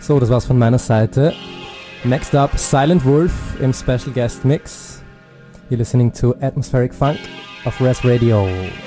So, das war's von meiner Seite. Next up, Silent Wolf im Special Guest Mix. You're listening to Atmospheric Funk auf Res Radio.